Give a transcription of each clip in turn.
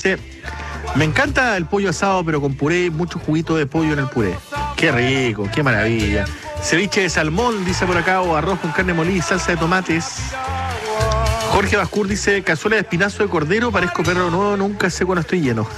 dice: me encanta el pollo asado, pero con puré y mucho juguito de pollo en el puré. Qué rico, qué maravilla. Ceviche de salmón, dice por acá, o arroz con carne molida y salsa de tomates. Jorge Bascur dice: cazuela de espinazo de cordero, parezco perro nuevo, nunca sé cuando estoy lleno.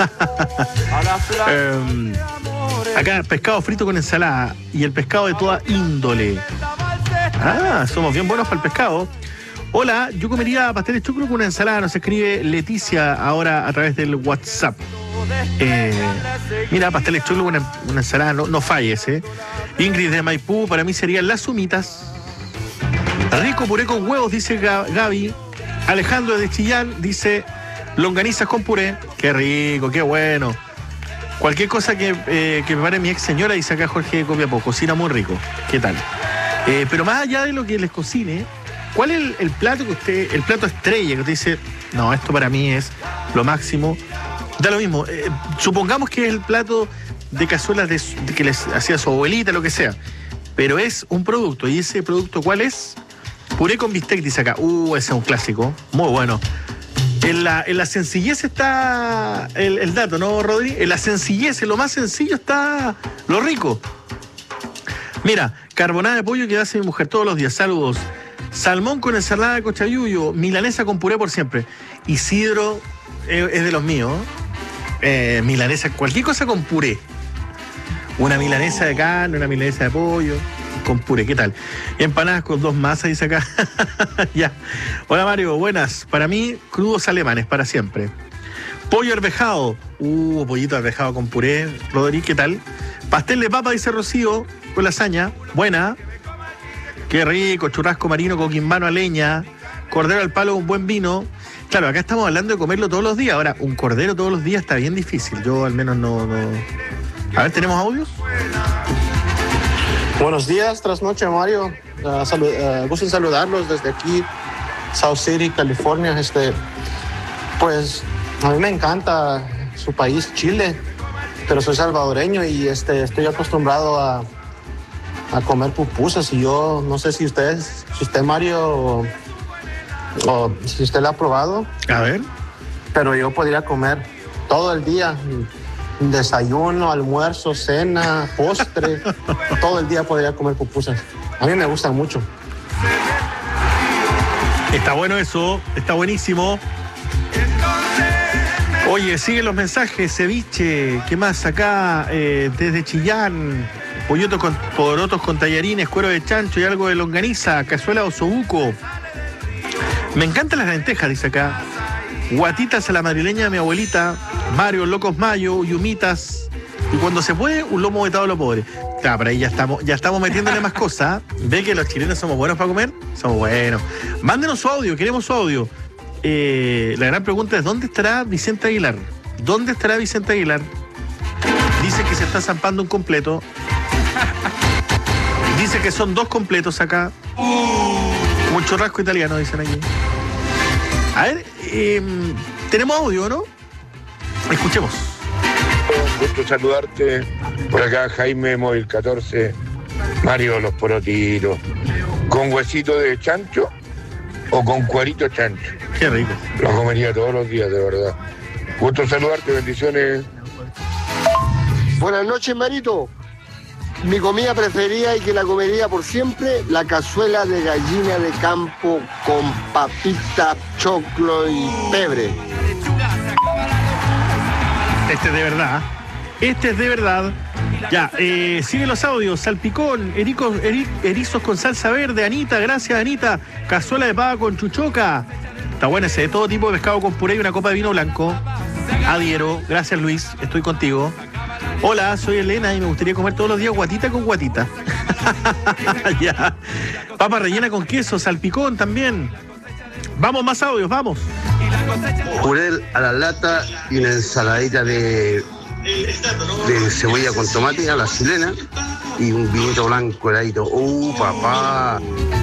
Acá pescado frito con ensalada y el pescado de toda índole. Somos bien buenos para el pescado. Hola, yo comería pastel de choclo con una ensalada, nos escribe Leticia ahora a través del WhatsApp. Mira, pastel de choclo con una ensalada, no falles, Ingrid de Maipú, para mí serían las humitas. Rico puré con huevos, dice Gaby. Alejandro de Chillán dice: longanizas con puré. Qué rico, qué bueno. Cualquier cosa que prepare mi ex señora, dice acá Jorge de Copiapó, cocina muy rico. ¿Qué tal? Pero más allá de lo que les cocine, ¿cuál es el plato el plato estrella que usted dice: no, esto para mí es lo máximo? Da lo mismo. Supongamos que es el plato de cazuelas que les hacía su abuelita, lo que sea. Pero es un producto. ¿Y ese producto cuál es? Puré con bistec, dice acá. Ese es un clásico. Muy bueno. En la sencillez está el dato, ¿no, Rodri? En la sencillez, en lo más sencillo está lo rico. Mira, carbonada de pollo que hace mi mujer todos los días. Saludos. Salmón con ensalada de cochayuyo. Milanesa con puré por siempre. Isidro es de los míos. Milanesa, cualquier cosa con puré. Una milanesa de carne, una milanesa de pollo con puré, ¿qué tal? Empanadas con 2 masas, dice acá. Ya. Hola Mario, buenas. Para mí, crudos alemanes, para siempre. Pollo arvejado. Pollito arvejado con puré. Rodri, ¿qué tal? Pastel de papa, dice Rocío, con lasaña. Buena. Qué rico. Churrasco marino con quimbano a leña. Cordero al palo con buen vino. Claro, acá estamos hablando de comerlo todos los días. Ahora, un cordero todos los días está bien difícil. Yo al menos no. A ver, ¿tenemos audios? Buenos días, trasnoche, Mario. Gusto en saludarlos desde aquí, South City, California. Pues a mí me encanta su país, Chile, pero soy salvadoreño y estoy acostumbrado a comer pupusas. Y yo no sé si usted, Mario, o si usted la ha probado. A ver. Pero yo podría comer todo el día. Desayuno, almuerzo, cena, postre. Todo el día podría comer pupusas. A mí me gustan mucho. Está bueno eso, está buenísimo. Oye, siguen los mensajes, ceviche, ¿qué más acá? Desde Chillán, porotos con tallarines, cuero de chancho y algo de longaniza, cazuela de osobuco. Me encantan las lentejas, dice acá. Guatitas a la madrileña de mi abuelita. Mario, locos mayo, yumitas. Y cuando se puede, un lomo vetado a lo pobre. Claro, pero ahí ya estamos metiéndole más cosas. ¿Ve que los chilenos somos buenos para comer? Somos buenos. Mándenos su audio, queremos su audio. La gran pregunta es: ¿dónde estará Vicente Aguilar? ¿Dónde estará Vicente Aguilar? Dice que se está zampando un completo. Dice que son 2 completos acá. Un churrasco italiano, dicen aquí. A ver, tenemos audio, ¿no? Escuchemos. Un gusto saludarte. Por acá Jaime Móvil 14. Mario, los porotitos. ¿Con huesito de chancho o con cuerito chancho? Qué rico. Los comería todos los días, de verdad. Gusto saludarte, bendiciones. Buenas noches, Marito. Mi comida preferida y que la comería por siempre, la cazuela de gallina de campo con papita, choclo y pebre. Este es de verdad. Ya, siguen los audios. Salpicón, erizos con salsa verde. Anita, gracias Anita. Cazuela de pava con chuchoca. Está buena ese, de todo tipo de pescado con puré y una copa de vino blanco. Adhiero, gracias Luis, estoy contigo. Hola, soy Elena y me gustaría comer todos los días guatita con guatita. Ya. Papa rellena con queso, salpicón también. Vamos, más audios, vamos. Puré a la lata y una ensaladita de cebolla con tomate a la chilena y un vinito blanco heladito. Papá.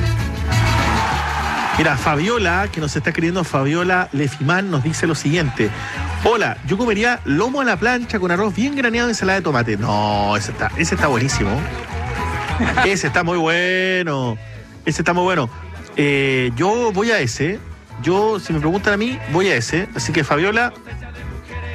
Mira, Fabiola, que nos está escribiendo, Fabiola Lefimán, nos dice lo siguiente. Hola, yo comería lomo a la plancha con arroz bien graneado y ensalada de tomate. No, ese está buenísimo. Ese está muy bueno. Yo voy a ese. Si me preguntan a mí, voy a ese. Así que, Fabiola,